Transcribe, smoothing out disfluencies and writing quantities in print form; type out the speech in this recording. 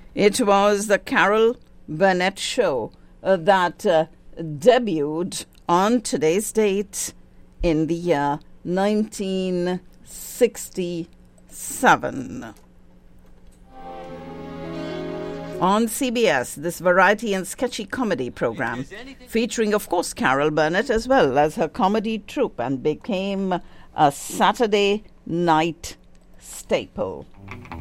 It was the Carol Burnett show that debuted on today's date in the year 1967. On CBS, this variety and sketchy comedy program, featuring, of course, Carol Burnett as well as her comedy troupe, and became a Saturday night staple.